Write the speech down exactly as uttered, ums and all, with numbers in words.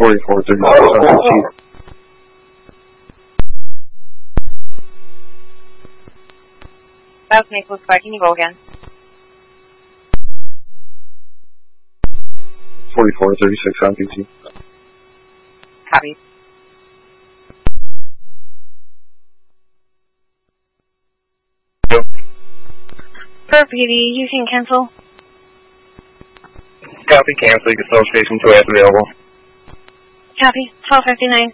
forty-four thirty-six. South Naples Park, can you go again? forty-four thirty-six on P T. Copy. For P D, you can cancel. Copy, cancel. You can start station two as available. Copy. twelve fifty-nine.